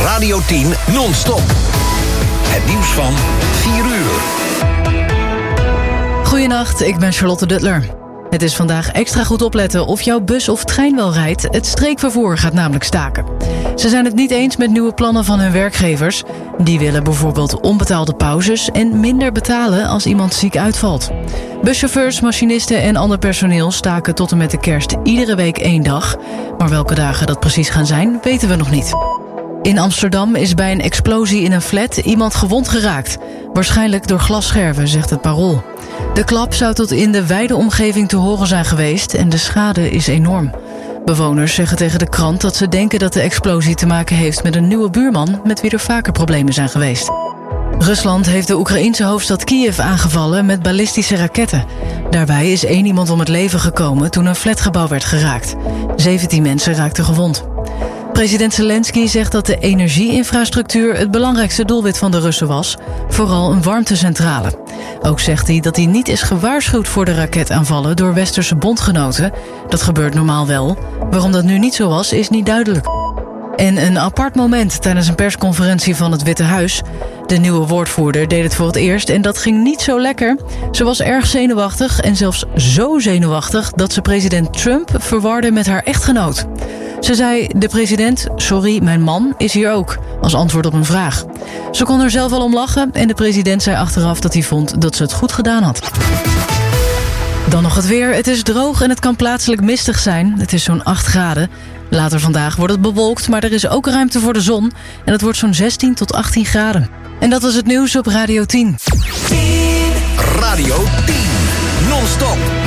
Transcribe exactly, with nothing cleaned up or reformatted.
Radio tien non-stop. Het nieuws van vier uur. Goedenacht, ik ben Charlotte Duttler. Het is vandaag extra goed opletten of jouw bus of trein wel rijdt. Het streekvervoer gaat namelijk staken. Ze zijn het niet eens met nieuwe plannen van hun werkgevers. Die willen bijvoorbeeld onbetaalde pauzes en minder betalen als iemand ziek uitvalt. Buschauffeurs, machinisten en ander personeel staken tot en met de kerst iedere week één dag. Maar welke dagen dat precies gaan zijn, weten we nog niet. In Amsterdam is bij een explosie in een flat iemand gewond geraakt. Waarschijnlijk door glasscherven, zegt het Parool. De klap zou tot in de wijde omgeving te horen zijn geweest en de schade is enorm. Bewoners zeggen tegen de krant dat ze denken dat de explosie te maken heeft met een nieuwe buurman met wie er vaker problemen zijn geweest. Rusland heeft de Oekraïense hoofdstad Kiev aangevallen met ballistische raketten. Daarbij is één iemand om het leven gekomen toen een flatgebouw werd geraakt. zeventien mensen raakten gewond. President Zelensky zegt dat de energieinfrastructuur het belangrijkste doelwit van de Russen was, vooral een warmtecentrale. Ook zegt hij dat hij niet is gewaarschuwd voor de raketaanvallen door westerse bondgenoten. Dat gebeurt normaal wel. Waarom dat nu niet zo was, is niet duidelijk. En een apart moment tijdens een persconferentie van het Witte Huis. De nieuwe woordvoerder deed het voor het eerst en dat ging niet zo lekker. Ze was erg zenuwachtig en zelfs zo zenuwachtig dat ze president Trump verwarde met haar echtgenoot. Ze zei, de president, sorry, mijn man is hier ook, als antwoord op een vraag. Ze kon er zelf wel om lachen en de president zei achteraf dat hij vond dat ze het goed gedaan had. Dan nog het weer. Het is droog en het kan plaatselijk mistig zijn. Het is zo'n acht graden. Later vandaag wordt het bewolkt, maar er is ook ruimte voor de zon. En het wordt zo'n zestien tot achttien graden. En dat was het nieuws op Radio tien. Radio tien. Non-stop.